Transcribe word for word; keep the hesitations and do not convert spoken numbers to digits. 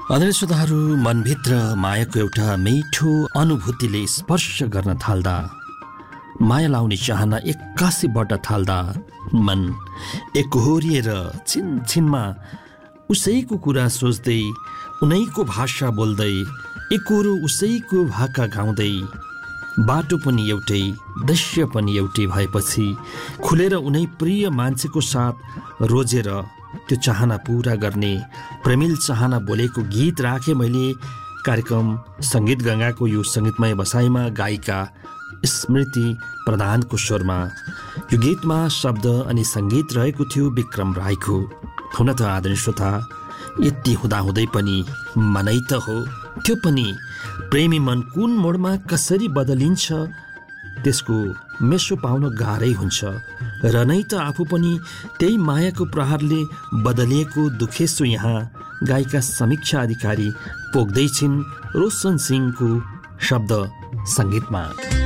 आदरणीय श्रोताहरू, मनभित्र मायाको एउटा मिठो अनुभूतिले स्पर्श गर्न थाल्दा, माया लाउने चाहना एक्कासी बढ्न थाल्दा मन एकहोरिएर छिनछिनमा उसैको कुरा सोच्दै, उनैको भाषा बोल्दै, एकोरो उसैको भाका गाउँदै, बाटो पनि एउटै, दृश्य पनि एउटै भएपछि खुलेर उनै प्रिय मान्छेको साथ रोजेर त्यो चाहना पूरा गर्ने प्रेमिल चाहना बोलेको गीत राखेँ मैले कार्यक्रम सङ्गीत गङ्गाको यो सङ्गीतमय बसाइमा गायिका स्मृति प्रधानको स्वरमा। यो गीतमा शब्द अनि सङ्गीत रहेको थियो विक्रम राईको। हुन त आदरणीय श्रोता, यति हुँदाहुँदै पनि मनै त हो, त्यो पनि प्रेमी मन कुन मोडमा कसरी बदलिन्छ त्यसको मेसो पाउन गाह्रै हुन्छ। र नै त आफू पनि त्यही मायाको प्रहारले बदलिएको दुखेसो यहाँ गायिका समीक्षा अधिकारी पोख्दैछिन् रोशन सिंहको शब्द सङ्गीतमा।